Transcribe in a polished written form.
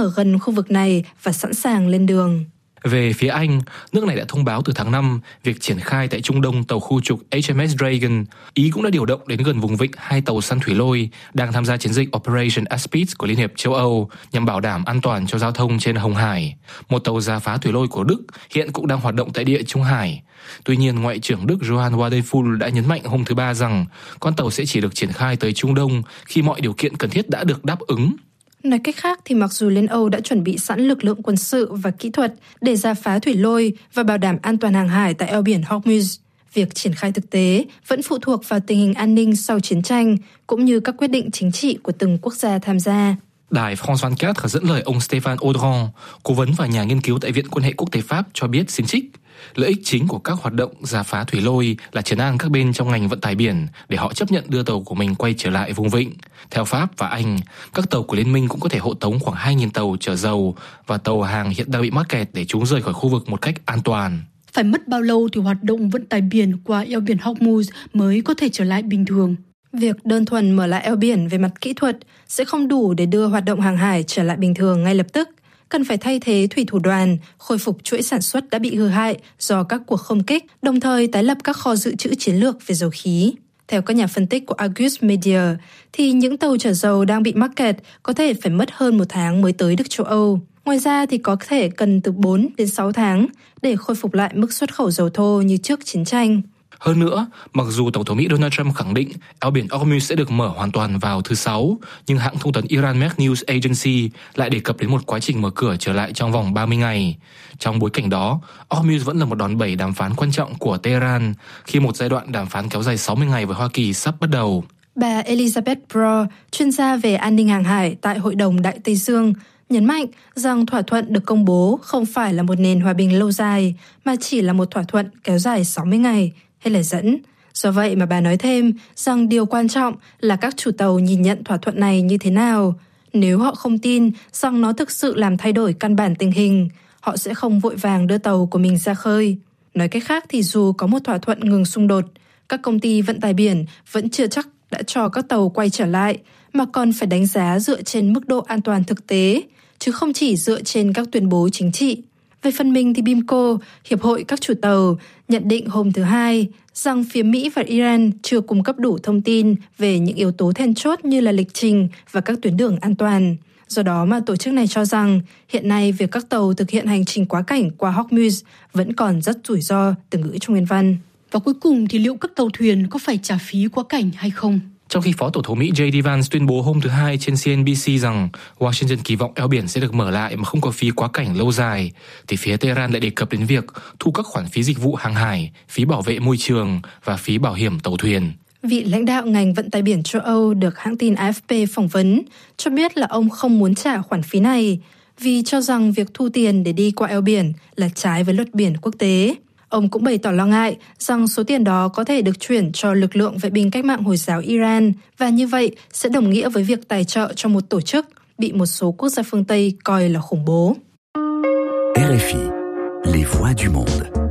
ở gần khu vực này và sẵn sàng lên đường. Về phía Anh, nước này đã thông báo từ tháng 5 việc triển khai tại Trung Đông tàu khu trục HMS Dragon. Ý cũng đã điều động đến gần vùng vịnh 2 tàu săn thủy lôi đang tham gia chiến dịch Operation Aspid của Liên hiệp châu Âu nhằm bảo đảm an toàn cho giao thông trên Hồng Hải. Một tàu rà phá thủy lôi của Đức hiện cũng đang hoạt động tại Địa Trung Hải. Tuy nhiên, Ngoại trưởng Đức Johann Wadephul đã nhấn mạnh hôm thứ Ba rằng con tàu sẽ chỉ được triển khai tới Trung Đông khi mọi điều kiện cần thiết đã được đáp ứng. Nói cách khác thì mặc dù Liên Âu đã chuẩn bị sẵn lực lượng quân sự và kỹ thuật để rà phá thủy lôi và bảo đảm an toàn hàng hải tại eo biển Hormuz, việc triển khai thực tế vẫn phụ thuộc vào tình hình an ninh sau chiến tranh cũng như các quyết định chính trị của từng quốc gia tham gia. Đài France 24 dẫn lời ông Stéphane Audran, cố vấn và nhà nghiên cứu tại Viện Quan hệ Quốc tế Pháp cho biết xin trích: lợi ích chính của các hoạt động rà phá thủy lôi là trấn an các bên trong ngành vận tải biển để họ chấp nhận đưa tàu của mình quay trở lại vùng vịnh. Theo Pháp và Anh, các tàu của Liên minh cũng có thể hộ tống khoảng 2.000 tàu chở dầu và tàu hàng hiện đang bị mắc kẹt để chúng rời khỏi khu vực một cách an toàn. Phải mất bao lâu thì hoạt động vận tải biển qua eo biển Hormuz mới có thể trở lại bình thường? Việc đơn thuần mở lại eo biển về mặt kỹ thuật sẽ không đủ để đưa hoạt động hàng hải trở lại bình thường ngay lập tức. Cần phải thay thế thủy thủ đoàn, khôi phục chuỗi sản xuất đã bị hư hại do các cuộc không kích, đồng thời tái lập các kho dự trữ chiến lược về dầu khí. Theo các nhà phân tích của Argus Media, thì những tàu chở dầu đang bị mắc kẹt có thể phải mất hơn 1 tháng mới tới được châu Âu. Ngoài ra thì có thể cần từ 4 đến 6 tháng để khôi phục lại mức xuất khẩu dầu thô như trước chiến tranh. Hơn nữa, mặc dù Tổng thống Mỹ Donald Trump khẳng định eo biển Hormuz sẽ được mở hoàn toàn vào thứ Sáu, nhưng hãng thông tấn Iran Med News Agency lại đề cập đến một quá trình mở cửa trở lại trong vòng 30 ngày. Trong bối cảnh đó, Hormuz vẫn là một đòn bẩy đàm phán quan trọng của Tehran khi một giai đoạn đàm phán kéo dài 60 ngày với Hoa Kỳ sắp bắt đầu. Bà Elizabeth Brough, chuyên gia về an ninh hàng hải tại Hội đồng Đại Tây Dương, nhấn mạnh rằng thỏa thuận được công bố không phải là một nền hòa bình lâu dài, mà chỉ là một thỏa thuận kéo dài 60 ngày, hay lời dẫn. Do vậy mà bà nói thêm rằng điều quan trọng là các chủ tàu nhìn nhận thỏa thuận này như thế nào. Nếu họ không tin rằng nó thực sự làm thay đổi căn bản tình hình, họ sẽ không vội vàng đưa tàu của mình ra khơi. Nói cách khác thì dù có một thỏa thuận ngừng xung đột, các công ty vận tải biển vẫn chưa chắc đã cho các tàu quay trở lại, mà còn phải đánh giá dựa trên mức độ an toàn thực tế, chứ không chỉ dựa trên các tuyên bố chính trị. Về phần mình thì BIMCO, Hiệp hội các chủ tàu, nhận định hôm thứ Hai rằng phía Mỹ và Iran chưa cung cấp đủ thông tin về những yếu tố then chốt như là lịch trình và các tuyến đường an toàn. Do đó mà tổ chức này cho rằng hiện nay việc các tàu thực hiện hành trình quá cảnh qua Hormuz vẫn còn rất rủi ro, từ ngữ trong nguyên văn. Và cuối cùng thì liệu các tàu thuyền có phải trả phí quá cảnh hay không? Trong khi Phó Tổng thống Mỹ J.D. Vance tuyên bố hôm thứ Hai trên CNBC rằng Washington kỳ vọng eo biển sẽ được mở lại mà không có phí quá cảnh lâu dài, thì phía Tehran lại đề cập đến việc thu các khoản phí dịch vụ hàng hải, phí bảo vệ môi trường và phí bảo hiểm tàu thuyền. Vị lãnh đạo ngành vận tải biển châu Âu được hãng tin AFP phỏng vấn cho biết là ông không muốn trả khoản phí này vì cho rằng việc thu tiền để đi qua eo biển là trái với luật biển quốc tế. Ông cũng bày tỏ lo ngại rằng số tiền đó có thể được chuyển cho lực lượng vệ binh cách mạng Hồi giáo Iran và như vậy sẽ đồng nghĩa với việc tài trợ cho một tổ chức bị một số quốc gia phương Tây coi là khủng bố. RFI, les voix du monde.